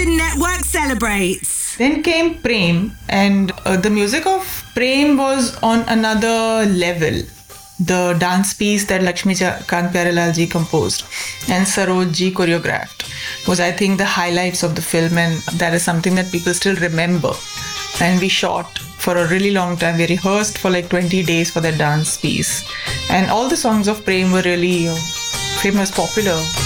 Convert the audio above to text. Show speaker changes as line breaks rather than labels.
Vision Network celebrates.
Then came Prem, and the music of Prem was on another level. The dance piece that Lakshmikant Pyarelal ji composed and Saroj ji choreographed was, I think, the highlights of the film, and that is something that people still remember. And we shot for a really long time. We rehearsed for like 20 days for that dance piece. And all the songs of Prem were really famous, popular.